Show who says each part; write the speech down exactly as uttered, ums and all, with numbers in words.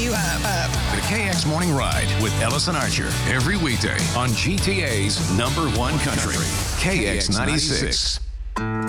Speaker 1: you up.
Speaker 2: The K X Morning Ride with Ellison Archer. Every weekday on G T A's number one country, K X ninety-six.